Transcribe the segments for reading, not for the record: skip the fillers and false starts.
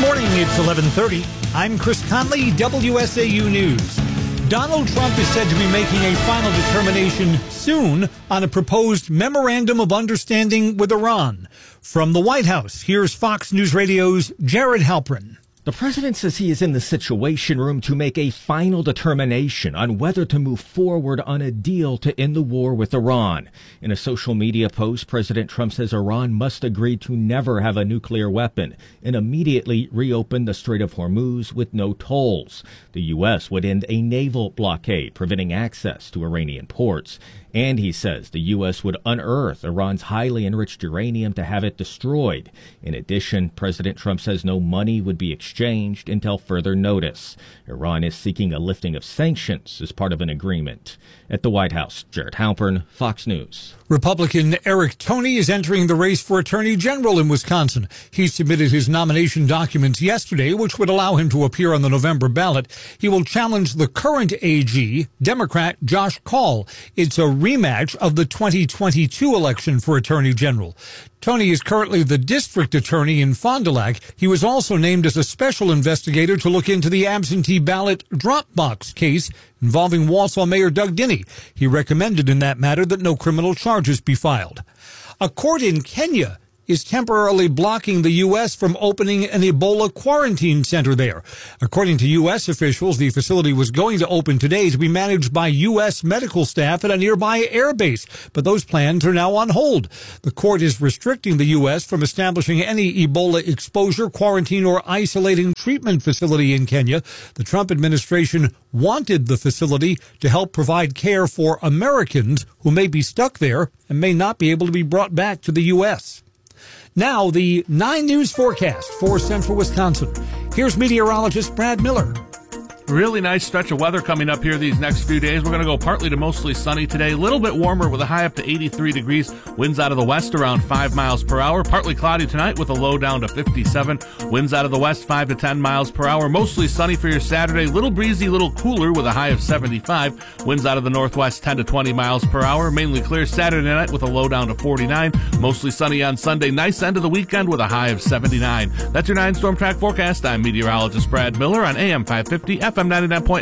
morning, it's 11:30. I'm Chris Conley, WSAU News. Donald Trump is said to be making a final determination soon on a proposed memorandum of understanding with Iran. From the White House, here's Fox News Radio's Jared Halpern. The president says he is in the Situation Room to make a final determination on whether to move forward on a deal to end the war with Iran. In a social media post, President Trump says Iran must agree to never have a nuclear weapon and immediately reopen the Strait of Hormuz with no tolls. The U.S. would end a naval blockade, preventing access to Iranian ports. And he says the U.S. would unearth Iran's highly enriched uranium to have it destroyed. In addition, President Trump says no money would be exchanged until further notice. Iran is seeking a lifting of sanctions as part of an agreement. At the White House, Jared Halpern, Fox News. Republican Eric Toney is entering the race for Attorney General in Wisconsin. He submitted his nomination documents yesterday, which would allow him to appear on the November ballot. He will challenge the current AG, Democrat Josh Kaul. It's a rematch of the 2022 election for Attorney General. Toney is currently the district attorney in Fond du Lac. He was also named as a special investigator to look into the absentee ballot drop box case involving Wausau Mayor Doug Dinney. He recommended in that matter that no criminal charges be filed. A court in Kenya is temporarily blocking the U.S. from opening an Ebola quarantine center there. According to U.S. officials, the facility was going to open today to be managed by U.S. medical staff at a nearby airbase, but those plans are now on hold. The court is restricting the U.S. from establishing any Ebola exposure, quarantine, or isolating treatment facility in Kenya. The Trump administration wanted the facility to help provide care for Americans who may be stuck there and may not be able to be brought back to the U.S. Now, the 9 News forecast for central Wisconsin. Here's meteorologist Brad Miller. Really nice stretch of weather coming up here these next few days. We're going to go partly to mostly sunny today. A little bit warmer with a high up to 83 degrees. Winds out of the west around 5 miles per hour. Partly cloudy tonight with a low down to 57. Winds out of the west 5 to 10 miles per hour. Mostly sunny for your Saturday. Little breezy, little cooler with a high of 75. Winds out of the northwest 10 to 20 miles per hour. Mainly clear Saturday night with a low down to 49. Mostly sunny on Sunday. Nice end of the weekend with a high of 79. That's your 9 Storm Track forecast. I'm meteorologist Brad Miller on AM 550 FM 99.9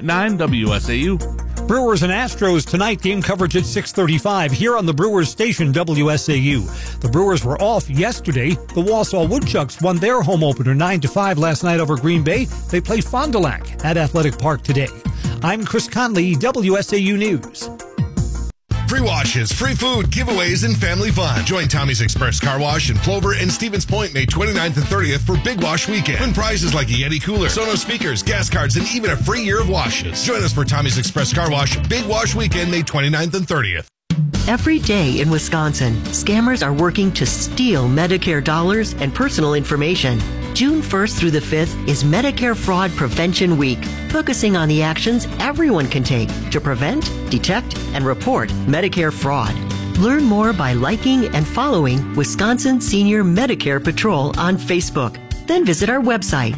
WSAU. Brewers and Astros tonight, game coverage at 6:35 here on the Brewers station WSAU. The Brewers were off yesterday. The Wausau Woodchucks won their home opener 9-5 last night over Green Bay. They play Fond du Lac at Athletic Park today. I'm Chris Conley, WSAU News. Free washes, free food, giveaways, and family fun. Join Tommy's Express Car Wash in Plover and Stevens Point May 29th and 30th for Big Wash Weekend. Win prizes like a Yeti cooler, Sonos speakers, gas cards, and even a free year of washes. Join us for Tommy's Express Car Wash Big Wash Weekend May 29th and 30th. Every day in Wisconsin, scammers are working to steal Medicare dollars and personal information. June 1st through the 5th is Medicare Fraud Prevention Week, focusing on the actions everyone can take to prevent, detect, and report Medicare fraud. Learn more by liking and following Wisconsin Senior Medicare Patrol on Facebook. Then visit our website,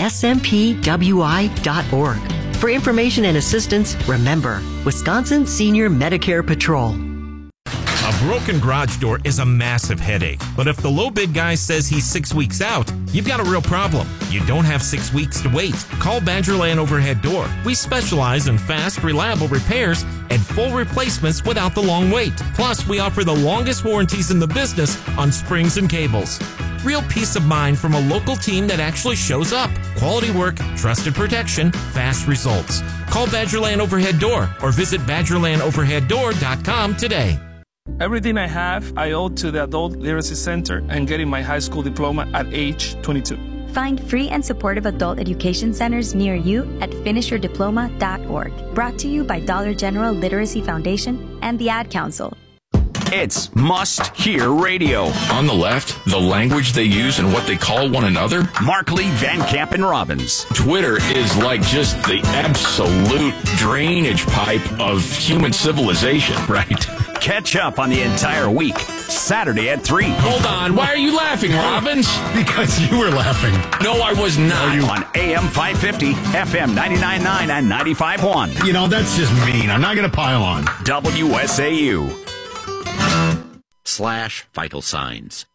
smpwi.org. For information and assistance, remember, Wisconsin Senior Medicare Patrol. A broken garage door is a massive headache, but if the low bid guy says he's 6 weeks out, you've got a real problem. You don't have 6 weeks to wait. Call Badgerland Overhead Door. We specialize in fast, reliable repairs and full replacements without the long wait. Plus, we offer the longest warranties in the business on springs and cables. Real peace of mind from a local team that actually shows up. Quality work, trusted protection, fast results. Call Badgerland Overhead Door or visit BadgerlandOverheadDoor.com today. Everything I have, I owe to the Adult Literacy Center and getting my high school diploma at age 22. Find free and supportive adult education centers near you at finishyourdiploma.org. Brought to you by Dollar General Literacy Foundation and the Ad Council. It's must-hear radio. On the left, the language they use and what they call one another. Markley, Van Camp, and Robbins. Twitter is like just the absolute drainage pipe of human civilization, right? Catch up on the entire week. Saturday at 3. Hold on. Why are you laughing, Robbins? Because you were laughing. No, I was not. On AM 550, FM 99.9 and 95.1. You know, that's just mean. I'm not going to pile on. WSAU. /vital signs.